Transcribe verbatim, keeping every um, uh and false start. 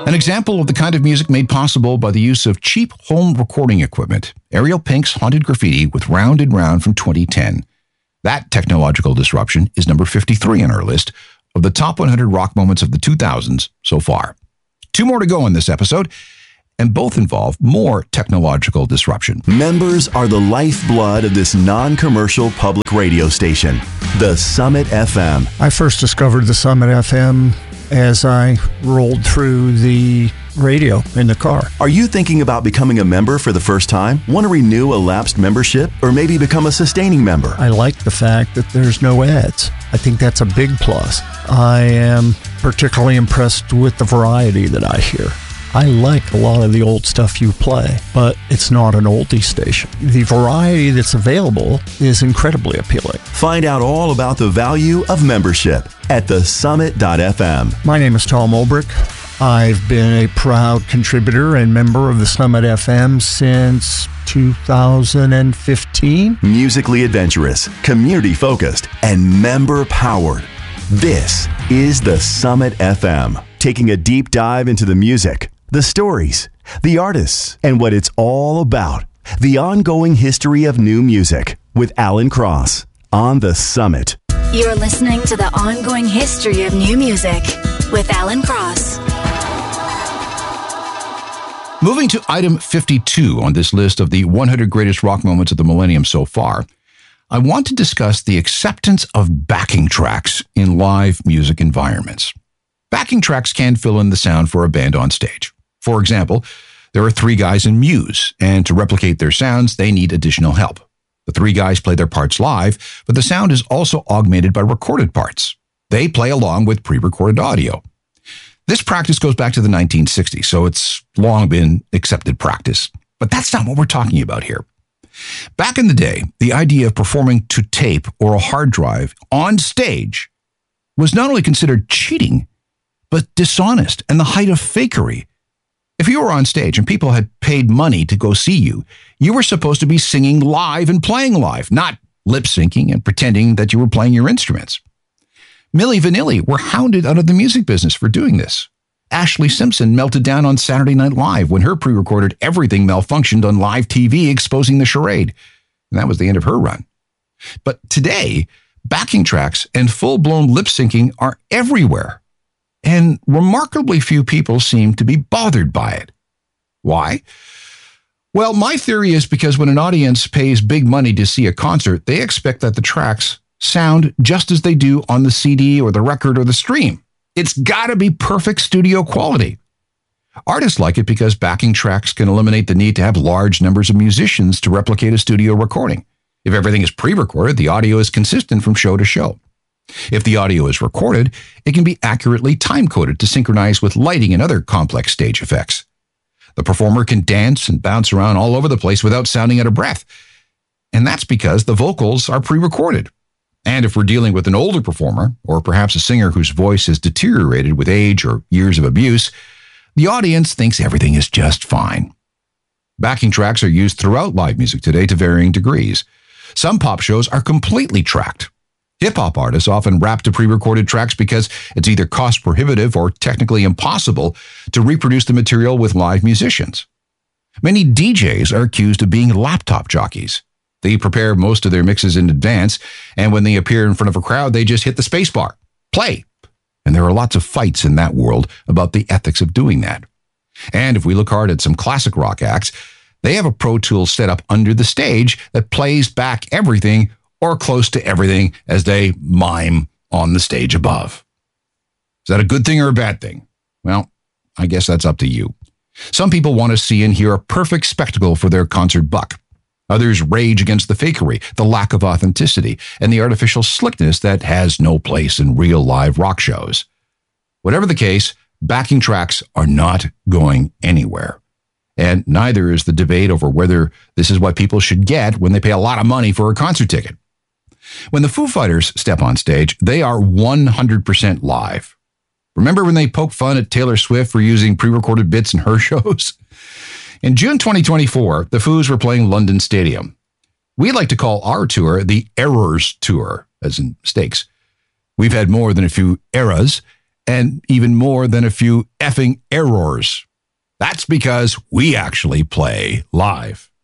An example of the kind of music made possible by the use of cheap home recording equipment, Ariel Pink's Haunted Graffiti with Round and Round from twenty ten. That technological disruption is number fifty-three on our list of the top one hundred rock moments of the two thousands so far. Two more to go in this episode, and both involve more technological disruption. Members are the lifeblood of this non-commercial public radio station, the Summit F M. I first discovered the Summit F M as I rolled through the radio in the car. Are you thinking about becoming a member for the first time? Want to renew a lapsed membership or maybe become a sustaining member? I like the fact that there's no ads. I think that's a big plus. I am particularly impressed with the variety that I hear. I like a lot of the old stuff you play, but it's not an oldie station. The variety that's available is incredibly appealing. Find out all about the value of membership at the summit dot f m. My name is Tom Olbrich. I've been a proud contributor and member of the Summit F M since two thousand fifteen. Musically adventurous, community-focused, and member-powered. This is the Summit F M, taking a deep dive into the music, the stories, the artists, and what it's all about. The ongoing history of new music with Alan Cross on the Summit. You're listening to the ongoing history of new music with Alan Cross. Moving to item fifty-two on this list of the one hundred greatest rock moments of the millennium so far, I want to discuss the acceptance of backing tracks in live music environments. Backing tracks can fill in the sound for a band on stage. For example, there are three guys in Muse, and to replicate their sounds, they need additional help. The three guys play their parts live, but the sound is also augmented by recorded parts. They play along with pre-recorded audio. This practice goes back to the nineteen sixties, so it's long been accepted practice. But that's not what we're talking about here. Back in the day, the idea of performing to tape or a hard drive on stage was not only considered cheating, but dishonest and the height of fakery. If you were on stage and people had paid money to go see you, you were supposed to be singing live and playing live, not lip-syncing and pretending that you were playing your instruments. Milli Vanilli were hounded out of the music business for doing this. Ashley Simpson melted down on Saturday Night Live when her pre-recorded Everything malfunctioned on live T V, exposing the charade. And that was the end of her run. But today, backing tracks and full-blown lip-syncing are everywhere. And remarkably few people seem to be bothered by it. Why? Well, my theory is because when an audience pays big money to see a concert, they expect that the tracks sound just as they do on the C D or the record or the stream. It's got to be perfect studio quality. Artists like it because backing tracks can eliminate the need to have large numbers of musicians to replicate a studio recording. If everything is pre-recorded, the audio is consistent from show to show. If the audio is recorded, it can be accurately time-coded to synchronize with lighting and other complex stage effects. The performer can dance and bounce around all over the place without sounding out of breath. And that's because the vocals are pre-recorded. And if we're dealing with an older performer, or perhaps a singer whose voice has deteriorated with age or years of abuse, the audience thinks everything is just fine. Backing tracks are used throughout live music today to varying degrees. Some pop shows are completely tracked. Hip-hop artists often rap to pre-recorded tracks because it's either cost-prohibitive or technically impossible to reproduce the material with live musicians. Many D Js are accused of being laptop jockeys. They prepare most of their mixes in advance, and when they appear in front of a crowd, they just hit the space bar. Play. And there are lots of fights in that world about the ethics of doing that. And if we look hard at some classic rock acts, they have a Pro Tools set up under the stage that plays back everything or close to everything as they mime on the stage above. Is that a good thing or a bad thing? Well, I guess that's up to you. Some people want to see and hear a perfect spectacle for their concert buck. Others rage against the fakery, the lack of authenticity, and the artificial slickness that has no place in real live rock shows. Whatever the case, backing tracks are not going anywhere. And neither is the debate over whether this is what people should get when they pay a lot of money for a concert ticket. When the Foo Fighters step on stage, they are one hundred percent live. Remember when they poked fun at Taylor Swift for using pre-recorded bits in her shows? In June twenty twenty-four, the Foos were playing London Stadium. We like to call our tour the Errors Tour, as in mistakes. We've had more than a few eras, and even more than a few effing errors. That's because we actually play live.